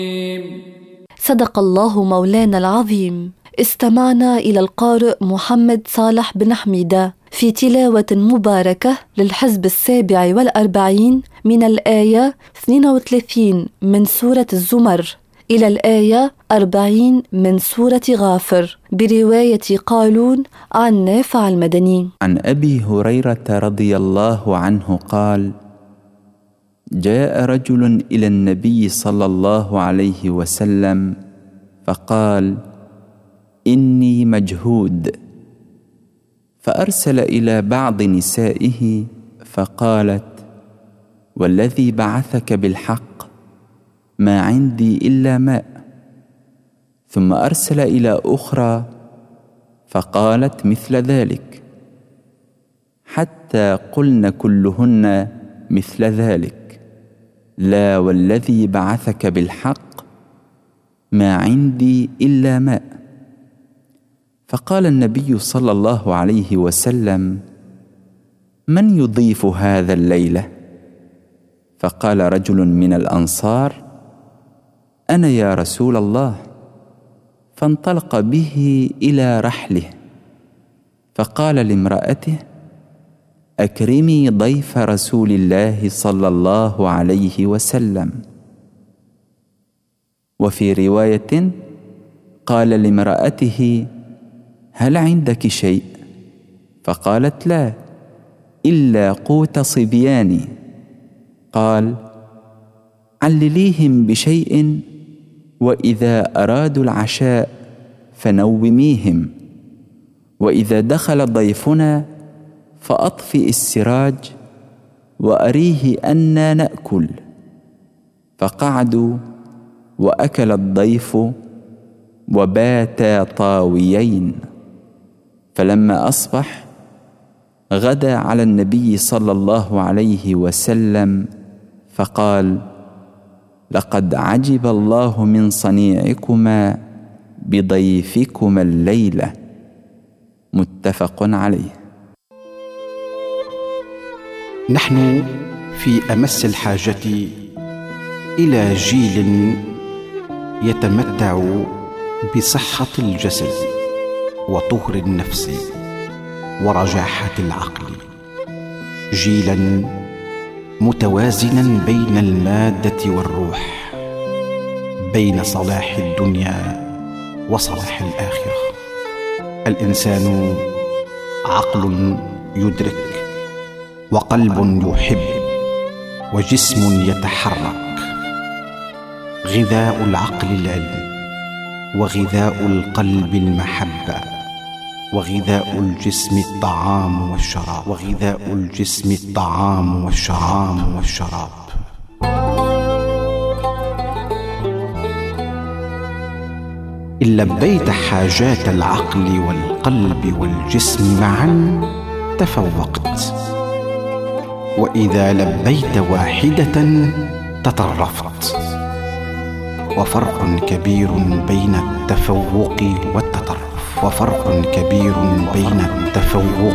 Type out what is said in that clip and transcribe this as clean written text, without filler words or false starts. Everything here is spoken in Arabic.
صدق الله مولانا العظيم. استمعنا إلى القارئ محمد صالح بن حميدة في تلاوة مباركة للحزب 47 من الآية 32 من سورة الزمر إلى الآية 40 من سورة غافر برواية قالون عن نافع المدني. عن أبي هريرة رضي الله عنه قال: جاء رجل إلى النبي صلى الله عليه وسلم فقال: إني مجهود. فأرسل إلى بعض نسائه فقالت: والذي بعثك بالحق ما عندي إلا ماء. ثم أرسل إلى أخرى فقالت مثل ذلك، حتى قلن كلهن مثل ذلك: لا والذي بعثك بالحق ما عندي إلا ماء. فقال النبي صلى الله عليه وسلم: من يضيف هذا الليلة؟ فقال رجل من الأنصار: أنا يا رسول الله. فانطلق به إلى رحله، فقال لامرأته: أكرمي ضيف رسول الله صلى الله عليه وسلم. وفي رواية قال لامرأته: هل عندك شيء؟ فقالت: لا، إلا قوت صبياني. قال: علليهم بشيء، وإذا أرادوا العشاء فنوميهم، وإذا دخل ضيفنا فأطفئ السراج وأريه أنا نأكل. فقعدوا وأكل الضيف وباتا طاويين. فلما أصبح غدا على النبي صلى الله عليه وسلم فقال: لقد عجب الله من صنيعكما بضيفكما الليلة. متفق عليه. نحن في أمس الحاجة إلى جيل يتمتع بصحة الجسد وطهر النفس ورجاحة العقل، جيلا متوازنا بين المادة والروح، بين صلاح الدنيا وصلاح الآخرة. الإنسان عقل يدرك، وقلب يحب، وجسم يتحرك. غذاء العقل العلم، وغذاء القلب المحبة، وغذاء الجسم الطعام والشراب، وغذاء الجسم الطعام والشراب. إن لبيت حاجات العقل والقلب والجسم معا تفوقت، وإذا لبيت واحدة تطرفت. وفرق كبير بين التفوق والتطرف، وفرق كبير بين التفوق